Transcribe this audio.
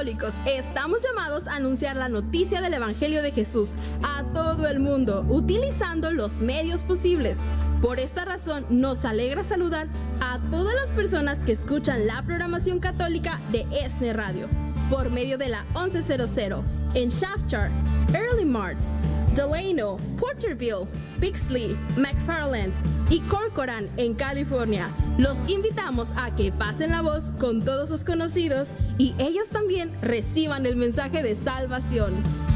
católicos estamos llamados a anunciar la noticia del Evangelio de Jesús a todo el mundo, utilizando los medios posibles. Por esta razón, nos alegra saludar a todas las personas que escuchan la programación católica de ESNE Radio, por medio de la 1100, en Shafter, Early Mart, Delano, Porterville, Bixley, McFarland y Corcoran en California. Los invitamos a que pasen la voz con todos sus conocidos y ellos también reciban el mensaje de salvación.